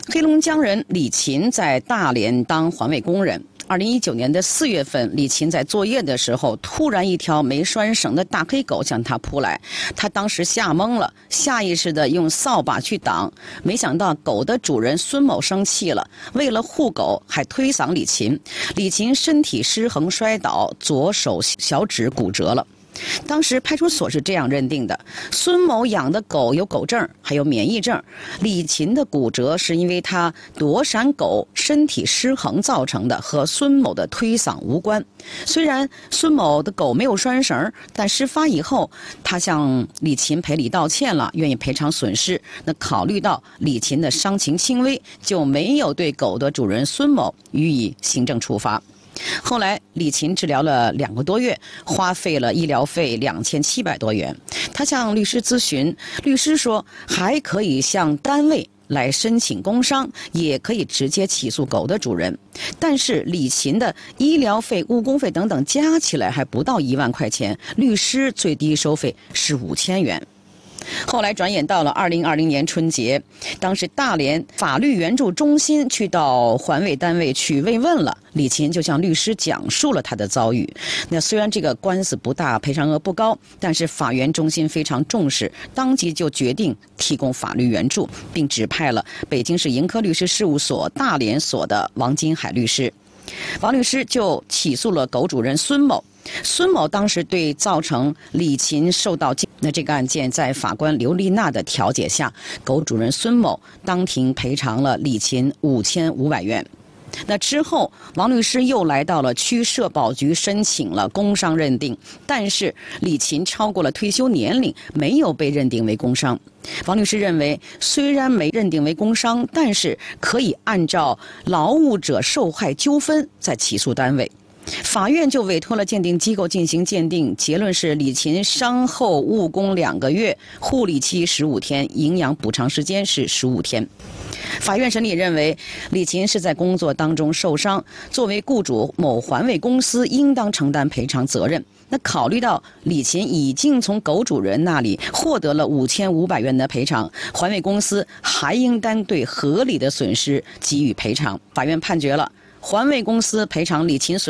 黑龙江人李琴在大连当环卫工人。2019年的4月份，李琴在作业的时候，突然一条没拴绳的大黑狗向他扑来，他当时吓懵了，下意识地用扫把去挡，没想到狗的主人孙某生气了，为了护狗还推搡李琴，李琴身体失衡摔倒，左手小指骨折了。当时派出所是这样认定的：孙某养的狗有狗证，还有免疫证。李琴的骨折是因为他躲闪狗身体失衡造成的，和孙某的推搡无关。虽然孙某的狗没有拴绳，但事发以后，他向李琴赔礼道歉了，愿意赔偿损失。那考虑到李琴的伤情轻微，就没有对狗的主人孙某予以行政处罚。后来，李琴治疗了2个多月，花费了医疗费2700多元。他向律师咨询，律师说还可以向单位来申请工伤，也可以直接起诉狗的主人。但是李琴的医疗费、误工费等等加起来还不到1万块钱，律师最低收费是5000元。后来转眼到了2020年春节，当时大连法律援助中心去到环卫单位去慰问了，李琴就向律师讲述了他的遭遇。那虽然这个官司不大，赔偿额不高，但是法援中心非常重视，当即就决定提供法律援助，并指派了北京市盈科律师事务所大连所的王金海律师。王律师就起诉了狗主人孙某。孙某当时对造成李琴受到那这个案件，在法官刘丽娜的调解下，狗主人孙某当庭赔偿了李琴5500元。那之后，王律师又来到了区社保局申请了工伤认定，但是李琴超过了退休年龄，没有被认定为工伤。王律师认为，虽然没认定为工伤，但是可以按照劳务者受害纠纷再起诉单位。法院就委托了鉴定机构进行鉴定，结论是李琴伤后误工2个月，护理期15天，营养补偿时间是15天。法院审理认为，李琴是在工作当中受伤，作为雇主某环卫公司应当承担赔偿责任。那考虑到李琴已经从狗主人那里获得了5500元的赔偿，环卫公司还应当对合理的损失给予赔偿。法院判决了环卫公司赔偿李琴损